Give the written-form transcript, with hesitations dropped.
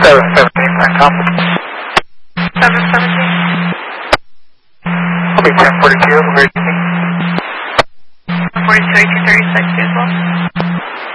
717, Phantom. 717. Okay, 1042, emergency. 42, 1836 as well.